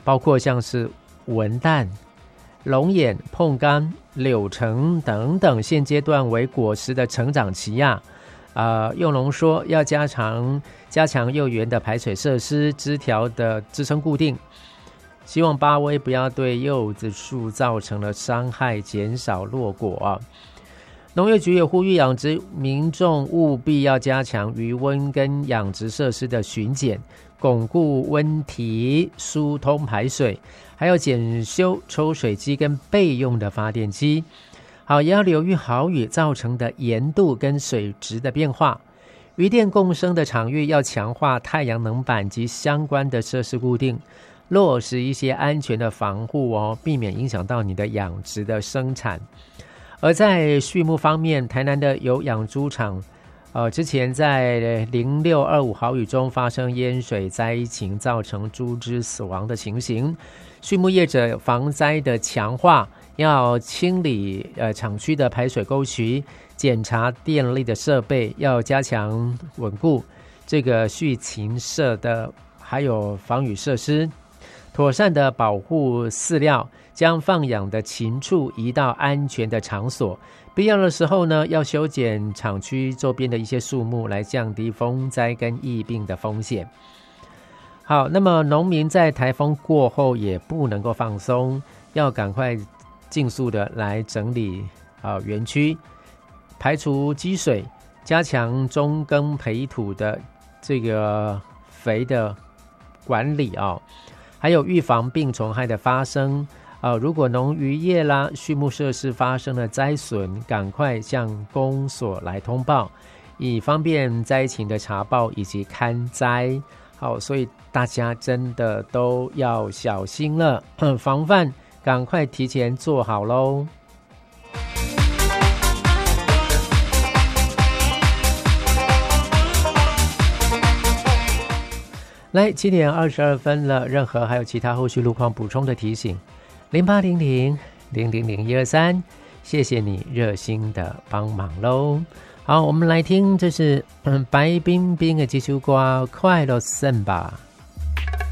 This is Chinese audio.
包括像是文旦、龙眼、椪柑、柳橙等等，现阶段为果实的成长期呀。幼农说要加强幼园的排水设施，枝条的支撑固定，希望巴威不要对柚子树造成了伤害，减少落果。农业局也呼吁养殖民众务必要加强渔温跟养殖设施的巡检，巩固温堤疏通排水，还有检修抽水机跟备用的发电机。好，也要留意豪雨造成的盐度跟水质的变化。渔电共生的场域要强化太阳能板及相关的设施固定，落实一些安全的防护避免影响到你的养殖的生产。而在畜牧方面，台南的有养猪场之前在0625豪雨中发生淹水灾情，造成猪只死亡的情形。畜牧业者防灾的强化，要清理厂区的排水沟渠，检查电力的设备，要加强稳固这个畜禽舍的还有防雨设施，妥善的保护饲料，将放养的禽畜移到安全的场所。必要的时候呢，要修剪厂区周边的一些树木，来降低风灾跟疫病的风险。好，那么农民在台风过后也不能够放松，要赶快尽速的来整理园区，排除积水，加强中耕培土的这个肥的管理还有预防病虫害的发生。如果农渔业啦、畜牧设施发生了灾损，赶快向公所来通报，以方便灾情的查报以及勘灾。好，所以大家真的都要小心了，防范赶快提前做好咯。来，7点22分了，任何还有其他后续路况补充的提醒，0800-000-123，谢谢你热心的帮忙咯。好，我们来听，这是白冰冰的这首歌《快乐森巴》。